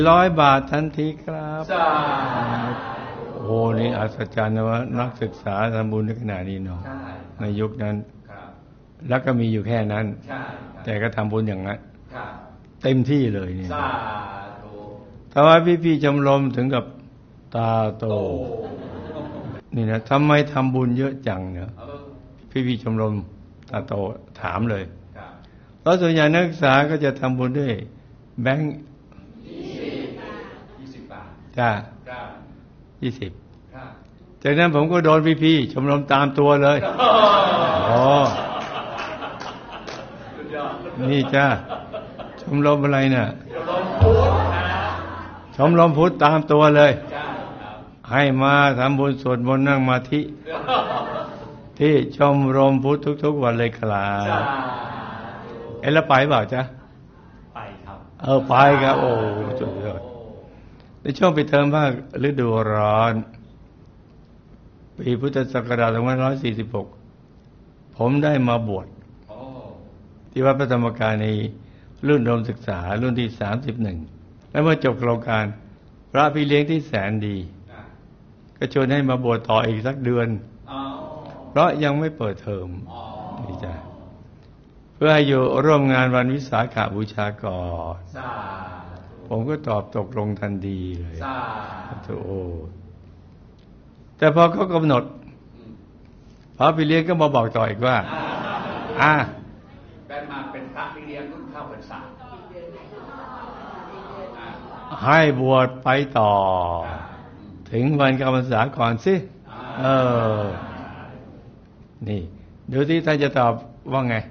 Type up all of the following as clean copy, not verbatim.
100 บาททันทีครับสาโอ้นี่อัศจรรย์นะว่านักศึกษาทำบุญในขนาดนี้เนาะในยุคนั้นแล้วก็มีอยู่แค่นั้นแต่ก็ทำบุญอย่างนั้นเต็มที่เลยนี่แต่ว่าพี่ๆชมรมถึงกับตาโตนี่นะทำไมทำบุญเยอะจังเนี่ยพี่ๆชมรมตาโตถามเลยเพราะส่วนใหญ่นักศึกษาก็จะทำบุญด้วยแบงค์20 บาทจ้า20จากนั้นผมก็โดนพี่ๆชมรมตามตัวเลยอ๋อนี่จ้าชมรมอะไรเนี่ยชมรมพุทธตามตัวเลยให้มาทำบุญสวดมนต์นั่งสมาธิที่ชมรมพุทธทุกๆวันเลยครับแล้วไปเปล่าจ๊ะไปครับไปครับโอ้สุดยอดในช่วงปิดเทอมภาคฤดูร้อนปีพุทธศักราช2546ผมได้มาบวชที่วัดพระธรรมกายในรุ่นอุดมศึกษารุ่นที่31และเมื่อจบโครงการพระพี่เลี้ยงที่แสนดีก็ชวนให้มาบวชต่ออีกสักเดือนเพราะยังไม่เปิดเทอมนี่จ้ะเพื่อให้อยู่ร่วมงานวันวิสาขบูชาก่อนผมก็ตอบตกลงทันทีเลยโอ้แต่พอเขากำหนดพระพี่เลี้ยงก็มาบอกต่ออีกว่าได้มาเป็นพระพี่เลี้ยงรุ่นเข้าพรรษาให้บวชไปต่อถึงวันเข้าพรรษาก่อนสินี่ดูที่ท่านจะตอบว่าไง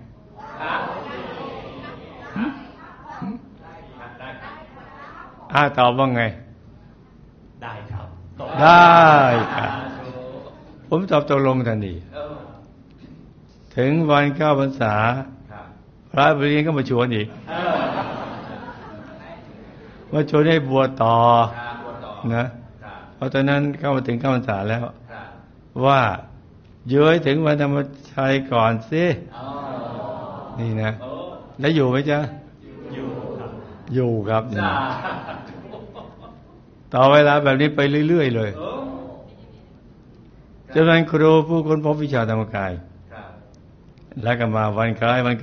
ตอบว่าไงได้ครับได้ครับผมตอบตกลงทันทีถึงวันเข้าพรรษาพระพี่เลี้ยงก็มาชวนอีกมาชวนให้บวชต่อนะเพราะตอนนั้นเข้ามาถึงเข้าพรรษาแล้วว่าเย้ยถึงวันธรรมชัยก่อนสินี่นะแล้วอยู่ไหมจ๊ะอยู่ครับต่อเวลาแบบนี้ไปเรื่อยๆเลยจนวันครูผู้ค้นพบวิชาธรรมกายแล้วก็มาวันคล้ายวัน